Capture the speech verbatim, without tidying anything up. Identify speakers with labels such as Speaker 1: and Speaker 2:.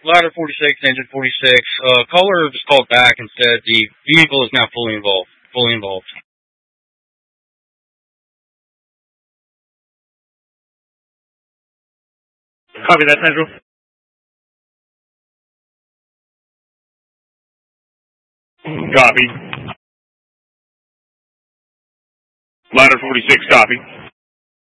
Speaker 1: Ladder forty-six, engine forty-six. Uh, caller just called back and said the vehicle is now fully involved. Fully involved.
Speaker 2: Copy that, Central. Copy. Ladder forty-six, copy.